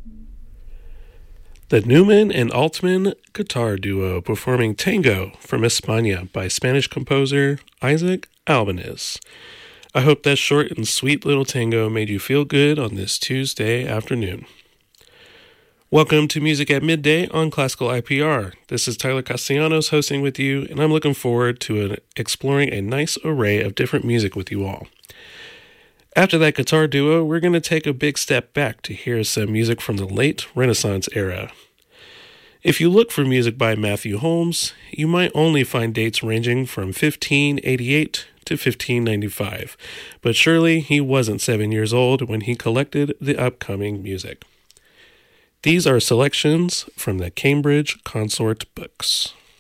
The Newman and Altman guitar duo performing Tango from España by Spanish composer Isaac Albeniz. I hope that short and sweet little tango made you feel good on this Tuesday afternoon. Welcome to Music at Midday on Classical IPR. This is Tyler Castellanos hosting with you, and I'm looking forward to exploring a nice array of different music with you all. After that guitar duo, we're going to take a big step back to hear some music from the late Renaissance era. If you look for music by Matthew Holmes, you might only find dates ranging from 1588 to 1595, but surely he wasn't 7 years old when he collected the upcoming music. These are selections from the Cambridge Consort Books.